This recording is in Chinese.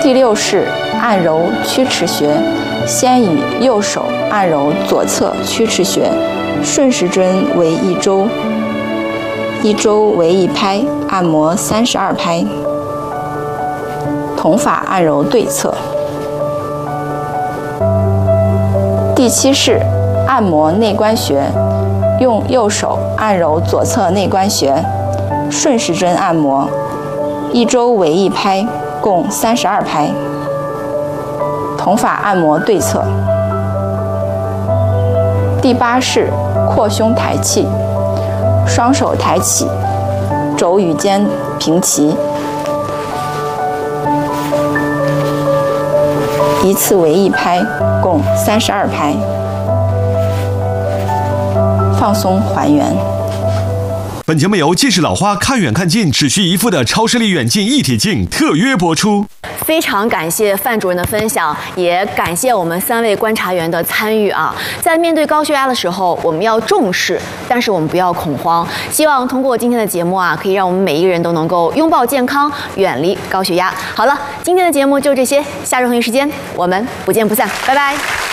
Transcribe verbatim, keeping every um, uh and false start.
第六式按揉曲池穴，先以右手按揉左侧曲池穴，顺时针为一周，一周为一拍，按摩三十二拍。同法按揉对侧。第七式按摩内关穴，用右手按揉左侧内关穴，顺时针按摩，一周为一拍，共三十二拍。同法按摩对侧。第八式扩胸抬气，双手抬起，肘与肩平齐，一次为一拍，共三十二拍。放松还原。 本节目由近视老花看远看近只需一副的超视力远近一体镜特约播出。 非常感谢范主任的分享，也感谢我们三位观察员的参与啊！在面对高血压的时候，我们要重视，但是我们不要恐慌。希望通过今天的节目啊，可以让我们每一个人都能够拥抱健康，远离高血压。好了，今天的节目就这些，下周同一时间我们不见不散，拜拜。